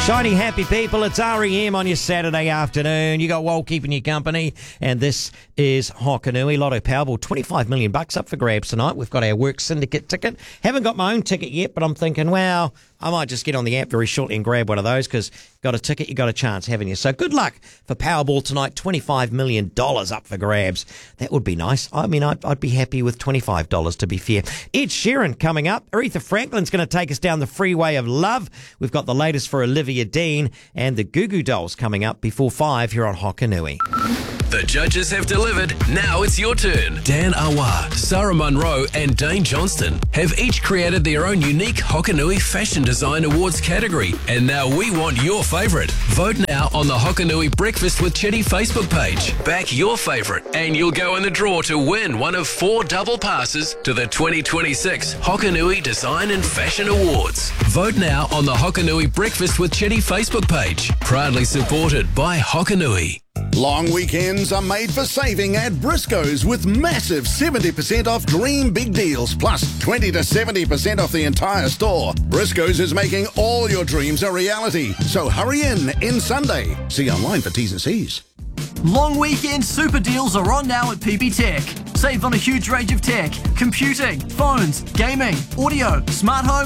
Shiny, happy people, it's REM on your Saturday afternoon. You got Walt keeping you company, and this is Hokanui. Lotto Powerball, $25 million up for grabs tonight. We've got our work syndicate ticket. Haven't got my own ticket yet, but I'm thinking, well, I might just get on the app very shortly and grab one of those, because got a ticket, you got a chance, haven't you? So good luck for Powerball tonight, $25 million up for grabs. That would be nice. I mean, I'd be happy with $25, to be fair. Ed Sheeran coming up. Aretha Franklin's going to take us down the freeway of love. We've got the latest for Olivia Dean, and the Goo Goo Dolls coming up before 5 here on Hokanui. The judges have delivered. Now it's your turn. Dan Awa, Sarah Munro and Dane Johnston have each created their own unique Hokanui Fashion Design Awards category. And now we want your favourite. Vote now on the Hokanui Breakfast with Chitty Facebook page. Back your favourite and you'll go in the draw to win one of 4 double passes to the 2026 Hokanui Design and Fashion Awards. Vote now on the Hokanui Breakfast with Chitty Facebook page. Proudly supported by Hokanui. Long weekends are made for saving at Briscoe's with massive 70% off dream big deals plus 20 to 70% off the entire store. Briscoe's is making all your dreams a reality. So hurry in Sunday. See online for T's and C's. Long weekend super deals are on now at PP Tech. Save on a huge range of tech, computing, phones, gaming, audio, smart home